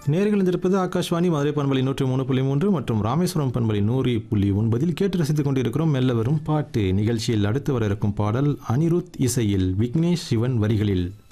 நேர்கள் இருப்பது ஆகாஷ்வாணி மதுரை பண்பலை 103.3 மற்றும் ராமேஸ்வரம் பண்பலை 100.9 கேட்டு ரசித்துக் கொண்டிருக்கிறோம். மெல்ல வரும் பாட்டு நிகழ்ச்சியில் அடுத்து வர இருக்கும் பாடல் அனிருத் இசையில் விக்னேஷ் சிவன் வரிகளில்